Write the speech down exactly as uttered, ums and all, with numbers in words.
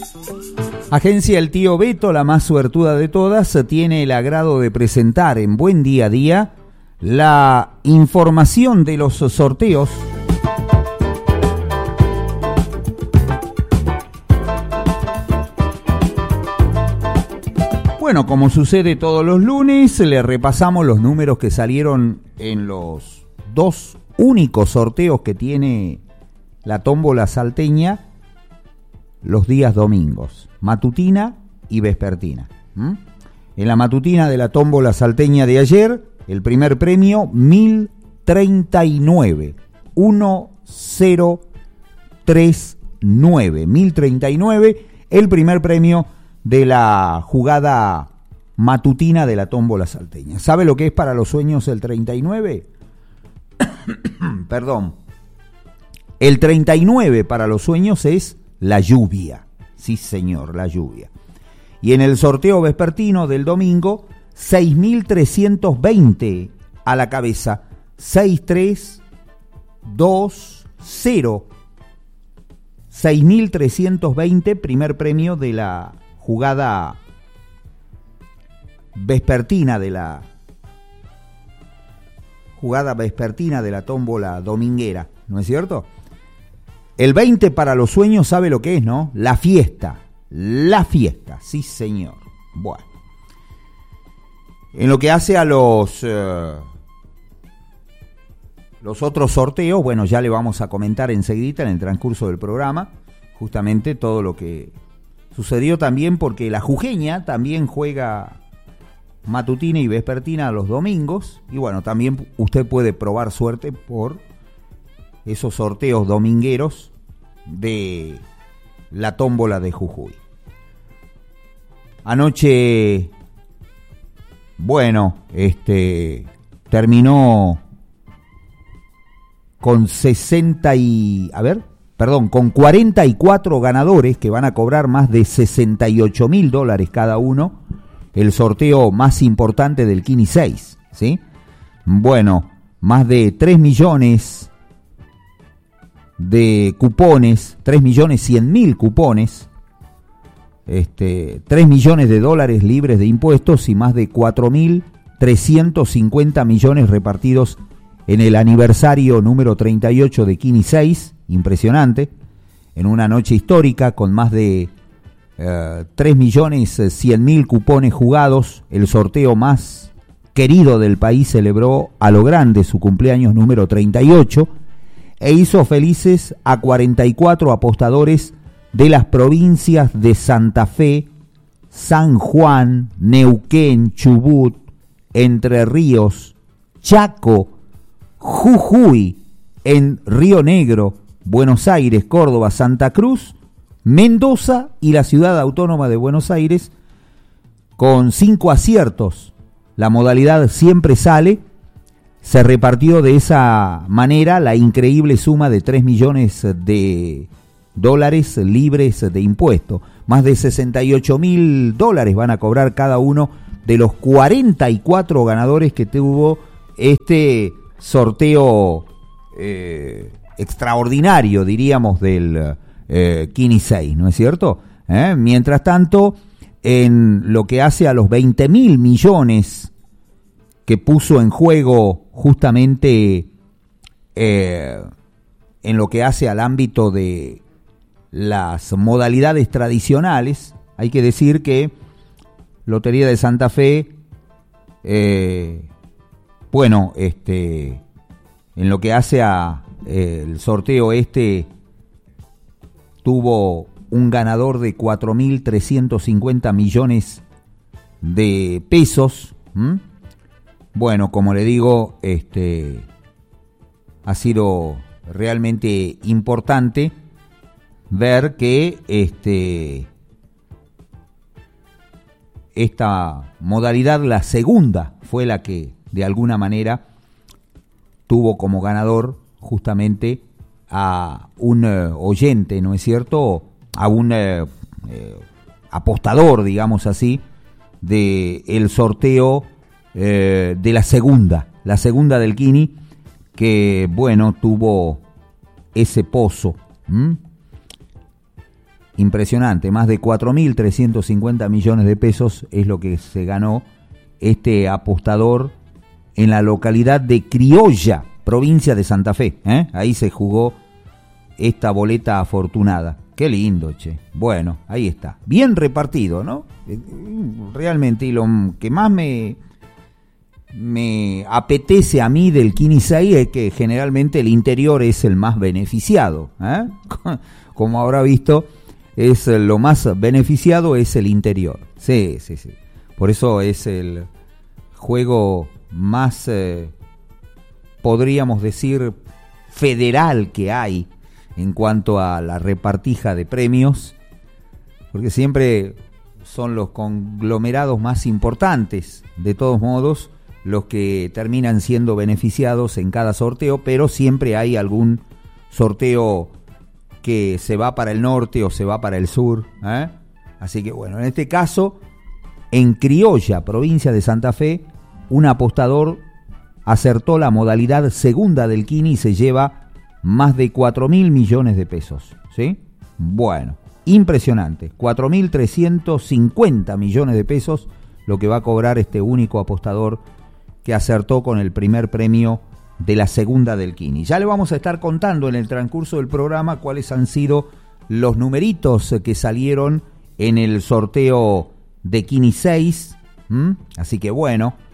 Agencia El Tío Beto, la más suertuda de todas, tiene el agrado de presentar en Buen Día a Día la información de los sorteos Bueno, como sucede todos los lunes, le repasamos los números que salieron en los dos únicos sorteos que tiene la tómbola salteña los días domingos, matutina y vespertina. ¿Mm? En la matutina de la tómbola salteña de ayer, el primer premio, mil treinta y nueve, uno cero tres nueve, mil treinta y nueve, el primer premio de la jugada matutina de la tómbola salteña. ¿Sabe lo que es para los sueños el treinta y nueve? Perdón. El treinta y nueve para los sueños es la lluvia. Sí, señor, la lluvia. Y en el sorteo vespertino del domingo, seis mil trescientos veinte a la cabeza. seis tres dos cero. seis mil trescientos veinte, primer premio de la jugada vespertina de la jugada vespertina de la tómbola dominguera, ¿no es cierto? El veinte para los sueños, sabe lo que es, ¿no? La fiesta, la fiesta, sí señor. Bueno, en lo que hace a los uh, los otros sorteos, bueno, ya le vamos a comentar enseguida en el transcurso del programa, justamente todo lo que sucedió también, porque la jujeña también juega matutina y vespertina los domingos, y bueno, también usted puede probar suerte por esos sorteos domingueros de la tómbola de Jujuy. Anoche, bueno, este terminó con sesenta y, a ver, perdón, con cuarenta y cuatro ganadores que van a cobrar más de sesenta y ocho mil dólares cada uno, el sorteo más importante del Kini seis, ¿sí? Bueno, más de tres millones de cupones, tres millones cien mil cupones, este, tres millones de dólares libres de impuestos y más de cuatro mil trescientos cincuenta millones repartidos en el aniversario número treinta y ocho de Kini seis, impresionante, en una noche histórica con más de uh, tres millones cien mil cupones jugados. El sorteo más querido del país celebró a lo grande su cumpleaños número treinta y ocho e hizo felices a cuarenta y cuatro apostadores de las provincias de Santa Fe, San Juan, Neuquén, Chubut, Entre Ríos, Chaco, Jujuy, en Río Negro, Buenos Aires, Córdoba, Santa Cruz, Mendoza y la ciudad autónoma de Buenos Aires, con cinco aciertos. La modalidad siempre sale. Se repartió de esa manera la increíble suma de tres millones de dólares libres de impuesto. Más de sesenta y ocho mil dólares van a cobrar cada uno de los cuarenta y cuatro ganadores que tuvo este sorteo eh, extraordinario, diríamos, del eh, Kini seis, ¿no es cierto? ¿Eh? Mientras tanto, en lo que hace a los veinte mil millones que puso en juego justamente eh, en lo que hace al ámbito de las modalidades tradicionales, hay que decir que Lotería de Santa Fe, eh, bueno, este, en lo que hace a eh, el sorteo este, tuvo un ganador de cuatro mil trescientos cincuenta millones de pesos. ¿Mm? Bueno, como le digo, este, ha sido realmente importante ver que este, esta modalidad, la segunda, fue la que de alguna manera tuvo como ganador justamente a un uh, oyente, ¿no es cierto? A un uh, eh, apostador, digamos así, de el sorteo eh, de la segunda, la segunda del Kini, que bueno, tuvo ese pozo. ¿Mm? impresionante, más de cuatro mil trescientos cincuenta millones de pesos es lo que se ganó este apostador en la localidad de Criolla, provincia de Santa Fe, ¿eh? Ahí se jugó esta boleta afortunada. Qué lindo, che. Bueno, ahí está. Bien repartido, ¿no? Realmente, y lo que más me, me apetece a mí del Kini seis es que generalmente el interior es el más beneficiado, ¿eh? Como habrá visto, es lo más beneficiado es el interior. Sí, sí, sí. Por eso es el juego más, eh, podríamos decir, federal que hay en cuanto a la repartija de premios, porque siempre son los conglomerados más importantes, de todos modos, los que terminan siendo beneficiados en cada sorteo, pero siempre hay algún sorteo que se va para el norte o se va para el sur, ¿eh? Así que bueno, en este caso, en Criolla, provincia de Santa Fe, un apostador acertó la modalidad segunda del Kini y se lleva más de cuatro mil millones de pesos, ¿sí? Bueno, impresionante, cuatro mil trescientos cincuenta millones de pesos lo que va a cobrar este único apostador que acertó con el primer premio de la segunda del Kini. Ya le vamos a estar contando en el transcurso del programa cuáles han sido los numeritos que salieron en el sorteo de Kini seis, ¿Mm? Así que bueno,